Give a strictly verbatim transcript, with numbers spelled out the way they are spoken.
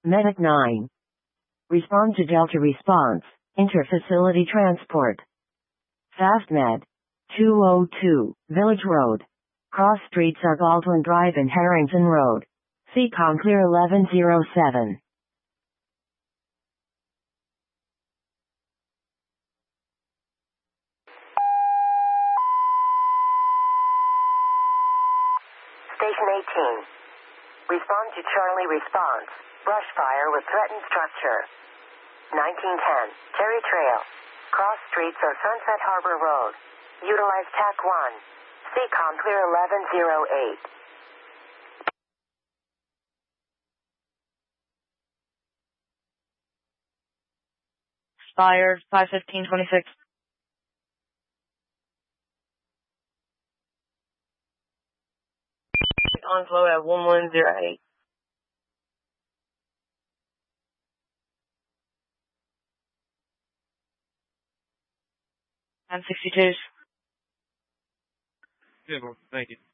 Medic nine. Respond to Delta response. Inter-facility transport. FastMed. two oh two, Village Road. Cross streets are Baldwin Drive and Harrington Road. C COM clear eleven oh seven. Station eighteen. Respond to Charlie response. Brush fire with threatened structure. nineteen ten. Terry Trail. Cross streets or Sunset Harbor Road. Utilize T A C one. C COM clear eleven oh eight. Spire five fifteen twenty-six. On flow at one one zero eight. I'm sixty-two. Good one. Thank you.